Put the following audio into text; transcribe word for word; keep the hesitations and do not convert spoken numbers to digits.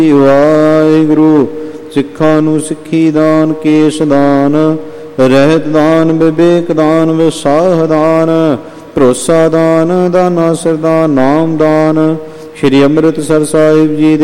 ਵਾਹਿਗੁਰੂ। ਸਿੱਖਾਂ ਨੂੰ ਸਿੱਖੀ ਦਾਨ, ਕੇਸ ਦਾਨ, ਰਹਿਤ ਦਾਨ, ਵਿਵੇਕ ਦਾਨ, ਵਿਸਾਹ ਦਾਨ, ਭਰੋਸਾ ਦਾਨ, ਦਾਨਾ ਸਰਦਾਨ, ਨਾਮ ਦਾਨ। ਸ਼੍ਰੀ ਅੰਮ੍ਰਿਤਸਰ ਸਾਹਿਬ ਜੀ ਦੇ